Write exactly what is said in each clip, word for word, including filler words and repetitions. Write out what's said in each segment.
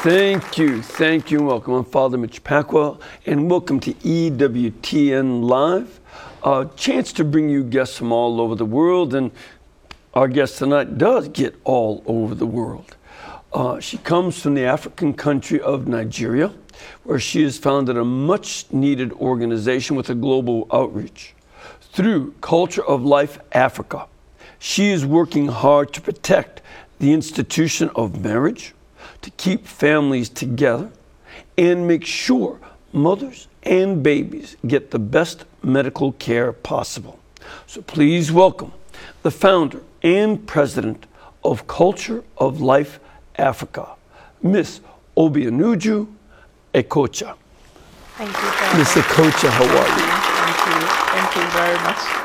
Thank you, thank you, and welcome. I'm Father Mitch Pacwa, and welcome to E W T N Live. A chance to bring you guests from all over the world, and our guest tonight does get all over the world. Uh, she comes from the African country of Nigeria, where she has founded a much-needed organization with a global outreach. Through Culture of Life Africa, she is working hard to protect the institution of marriage, to keep families together, and make sure mothers and babies get the best medical care possible. So please welcome the founder and president of Culture of Life Africa, Miss Obianuju Ekocha. Thank you. Miss Ekocha, how are you? Thank you. Thank you very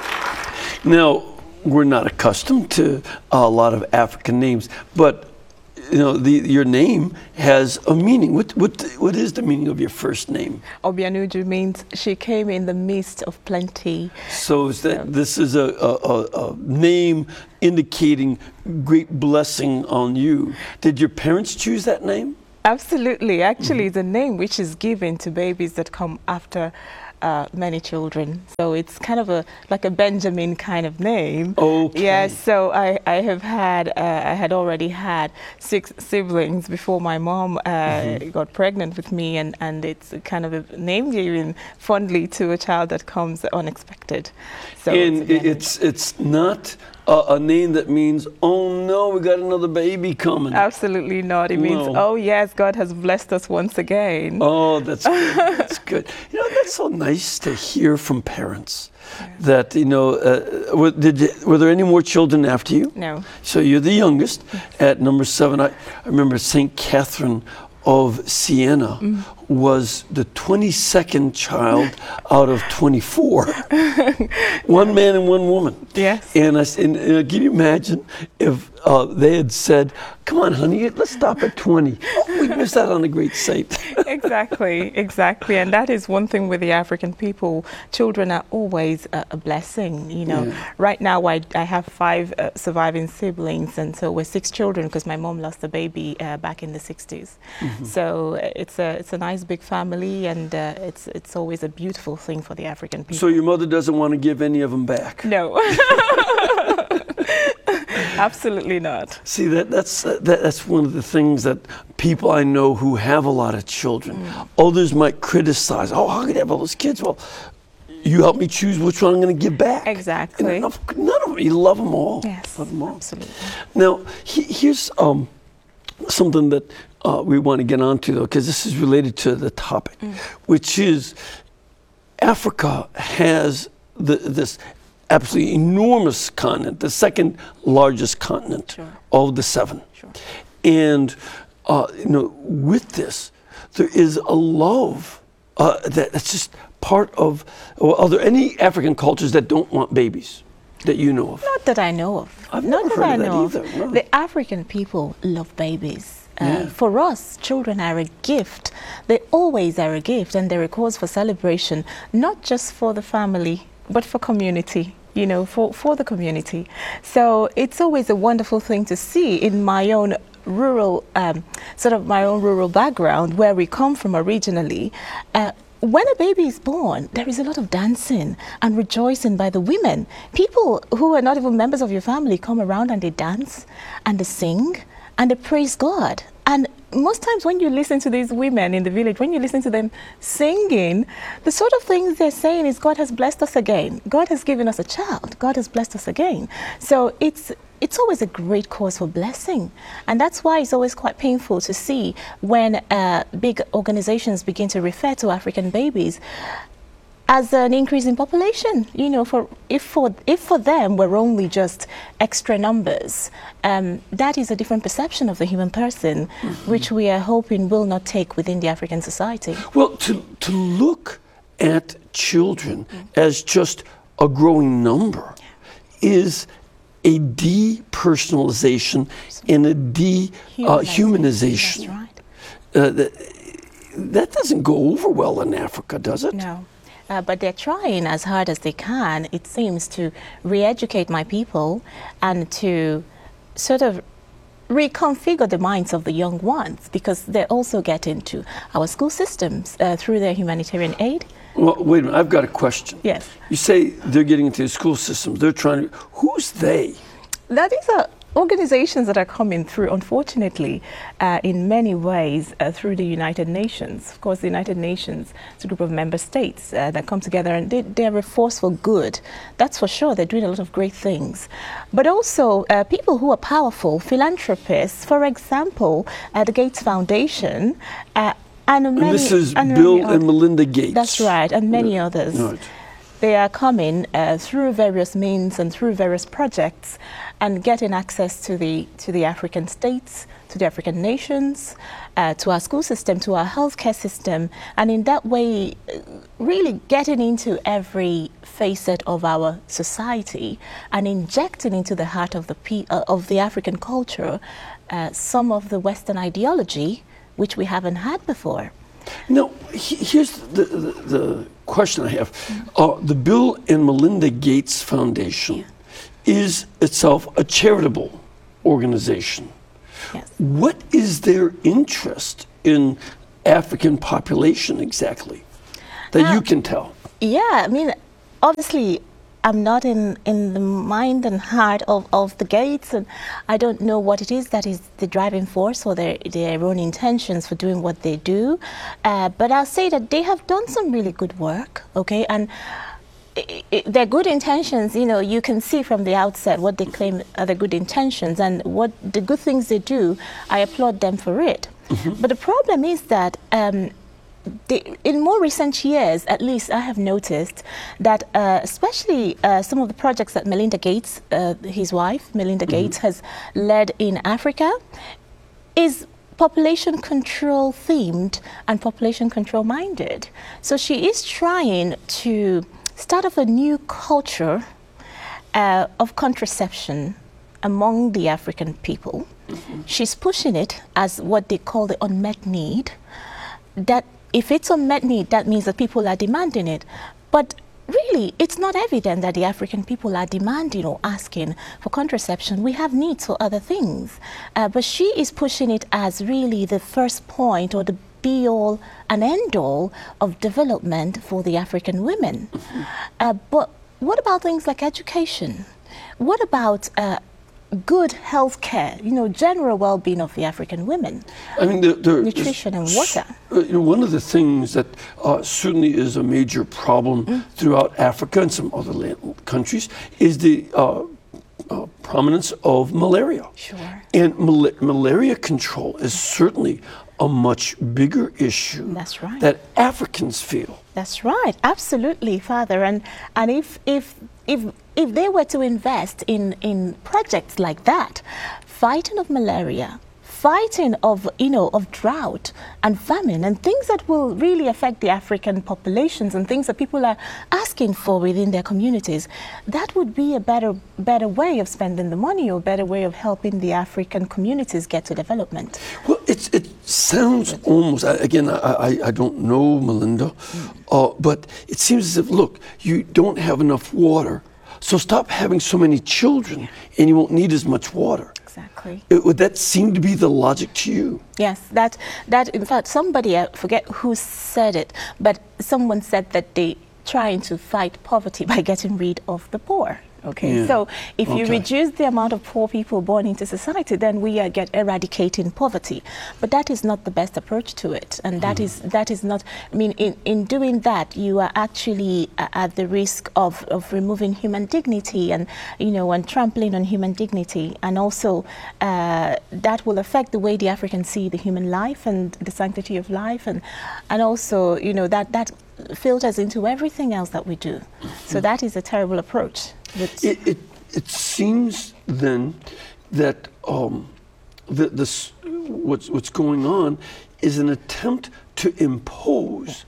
much. Now, we're not accustomed to a lot of African names, but you know, the, your name has a meaning. What, what, what is the meaning of your first name? Obianuju means she came in the midst of plenty. So is that, this is a, a, a name indicating great blessing on you. Did your parents choose that name? Absolutely. Actually, mm-hmm. the name which is given to babies that come after Uh, many children, so it's kind of a like a Benjamin kind of name. Okay. Yes. So I I have had uh, I had already had six siblings before my mom uh, mm-hmm. got pregnant with me, and and it's kind of a name given fondly to a child that comes unexpected. So and it's it's it's not a, a name that means, oh no, we got another baby coming. Absolutely not. It no. means, oh yes, God has blessed us once again. Oh, that's good. That's good. You know, that's so nice to hear from parents. Yeah. That, you know, uh, were, did you, were there any more children after you? No. So you're the youngest at number seven. I, I remember Saint Catherine of Siena mm. was the twenty-second child out of twenty-four. One man and one woman. Yes. And, I, and uh, can you imagine if uh, they had said, come on, honey, let's stop at twenty. Oh, we missed out on a great saint. Exactly, exactly. And that is one thing with the African people. Children are always a, a blessing, you know. Yeah. Right now, I, I have five uh, surviving siblings, and so we're six children because my mom lost a baby uh, back in the sixties. Mm-hmm. So uh, it's a it's a nice big family, and uh, it's it's always a beautiful thing for the African people. So your mother doesn't want to give any of them back? No. Absolutely not. See, that that's uh, that, that's one of the things that people I know who have a lot of children, mm. others might criticize. Oh, how could you have all those kids? Well, you help me choose which one I'm going to give back. Exactly. And none, none of them. You love them all. Yes, love them all. absolutely. Now, he, here's um, something that uh, we want to get onto, though, because this is related to the topic, mm. which is Africa has the, this absolutely enormous continent, the second largest continent sure. of the seven. Sure. And, uh, you know, with this, there is a love uh, that, that's just part of, or are there any African cultures that don't want babies that you know of? Not that I know of. I've Not never that heard I of that know either. of. No. The African people love babies. Uh, yeah. For us, children are a gift. They always are a gift, and they're a cause for celebration, not just for the family, but for community. You know, for, for the community. So it's always a wonderful thing to see in my own rural, um, sort of my own rural background, where we come from originally. Uh, when a baby is born, there is a lot of dancing and rejoicing by the women. People who are not even members of your family come around and they dance and they sing and they praise God. And most times when you listen to these women in the village, when you listen to them singing, the sort of things they're saying is, God has blessed us again. God has given us a child. God has blessed us again. So it's it's always a great cause for blessing. And that's why it's always quite painful to see when uh, big organizations begin to refer to African babies as an increase in population. You know, for if for if for them we're only just extra numbers, um, that is a different perception of the human person, mm-hmm. which we are hoping will not take within the African society. Well, to to look at children mm-hmm. as just a growing number is a depersonalization and a dehumanization. Uh, That's right. Uh, that, that doesn't go over well in Africa, does it? No. Uh, but they're trying as hard as they can, it seems, to re-educate my people and to sort of reconfigure the minds of the young ones, because they also get into our school systems uh, through their humanitarian aid. Well, wait a minute, I've got a question. Yes. You say they're getting into the school systems. They're trying to, who's they? That is a organizations that are coming through, unfortunately, uh, in many ways uh, through the United Nations. Of course, the United Nations is a group of member states uh, that come together, and they, they're a force for good. That's for sure. They're doing a lot of great things. But also uh, people who are powerful, philanthropists, for example, uh, the Gates Foundation, uh, and, many, and this is and Bill many and Melinda Gates. That's right, and many yeah. others. Right. They are coming uh, through various means and through various projects and getting access to the to the African states, to the African nations, uh, to our school system, to our healthcare system, and in that way really getting into every facet of our society and injecting into the heart of the pe uh, of the African culture uh, some of the Western ideology which we haven't had before. Now, he, here's the, the, the question I have. Uh, the Bill and Melinda Gates Foundation Yeah. is itself a charitable organization. Yes. What is their interest in African population exactly that Uh, you can tell? Yeah, I mean, obviously, I'm not in, in the mind and heart of, of the Gates, and I don't know what it is that is the driving force or their, their own intentions for doing what they do. Uh, but I'll say that they have done some really good work, okay? And i i their good intentions, you know, you can see from the outset what they claim are the good intentions and what the good things they do. I applaud them for it. Mm-hmm. But the problem is that um, The, in more recent years, at least I have noticed that uh, especially uh, some of the projects that Melinda Gates, uh, his wife, Melinda mm-hmm. Gates, has led in Africa is population control themed and population control minded. So she is trying to start off a new culture uh, of contraception among the African people. Mm-hmm. She's pushing it as what they call the unmet need. That if it's unmet need, that means that people are demanding it. But really, it's not evident that the African people are demanding or asking for contraception. We have needs for other things. Uh, but she is pushing it as really the first point or the be-all and end-all of development for the African women. Mm-hmm. uh, but what about things like education? What about uh, good health care, you know, general well-being of the African women, I mean, the, the, nutrition and water? Uh, you know, one of the things that uh, certainly is a major problem mm. throughout Africa and some other land, countries is the uh, uh, prominence of malaria. Sure. And mal malaria control is certainly a much bigger issue. That's right. That Africans feel. That's right, absolutely, Father. And and if if if if they were to invest in in projects like that, fighting of malaria, fighting of you know of drought and famine and things that will really affect the African populations and things that people are asking for within their communities, that would be a better better way of spending the money or better way of helping the African communities get to development. Well, it's, it sounds almost, again, I, I, I don't know Melinda, mm. uh, but it seems as if, look, you don't have enough water, so stop having so many children and you won't need as much water. Exactly. It, would that seem to be the logic to you? Yes, that, that in fact, somebody, I forget who said it, but someone said that they trying to fight poverty by getting rid of the poor. Okay, yeah. So if you okay. reduce the amount of poor people born into society, then we are get eradicating poverty. But that is not the best approach to it, and that mm. is that is not. I mean, in in doing that, you are actually uh, at the risk of of removing human dignity, and you know, and trampling on human dignity, and also uh, that will affect the way the Africans see the human life and the sanctity of life, and and also you know that that filters into everything else that we do. Mm-hmm. So that is a terrible approach. It, it, it seems then that um, the, this, what's, what's going on is an attempt to impose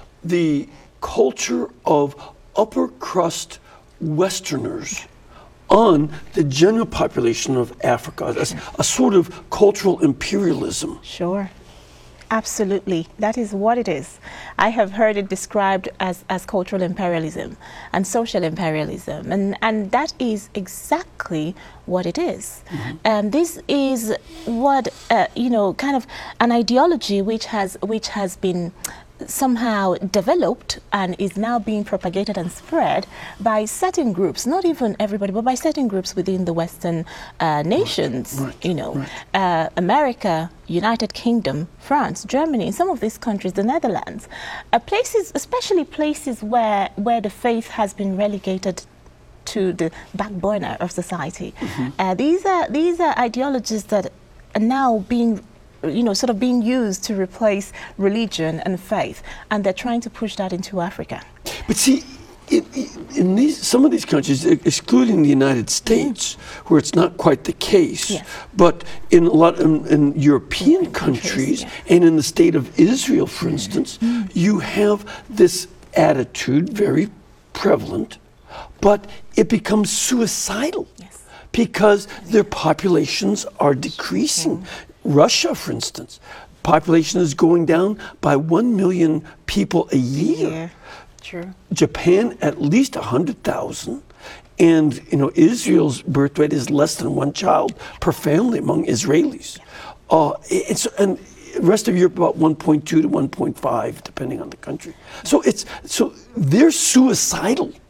the culture of upper crust Westerners on the general population of Africa, as a sort of cultural imperialism. Sure. Absolutely. That is what it is. I have heard it described as, as cultural imperialism and social imperialism. And, and that is exactly what it is. Mm-hmm. And this is what, uh, you know, kind of an ideology which has, which has been somehow developed and is now being propagated and spread by certain groups, not even everybody, but by certain groups within the Western uh, nations, right, right, you know, right. uh, America, United Kingdom, France, Germany, some of these countries, the Netherlands, uh, places, especially places where, where the faith has been relegated to the back burner of society. Mm-hmm. uh, these are, these are ideologies that are now being you know, sort of being used to replace religion and faith, and they're trying to push that into Africa. But see, in, in these, some of these countries, excluding the United States, mm. where it's not quite the case, yes. but in a lot in, in European in countries, countries yeah. and in the state of Israel, for instance, mm. you have this attitude very prevalent, but it becomes suicidal yes. because their populations are decreasing. Mm. Russia, for instance, population is going down by one million people a year. Yeah, true. Japan, at least one hundred thousand. And, you know, Israel's birth rate is less than one child per family among Israelis. Yeah. Uh, it's, and the rest of Europe about one point two to one point five, depending on the country. So it's so they're suicidal.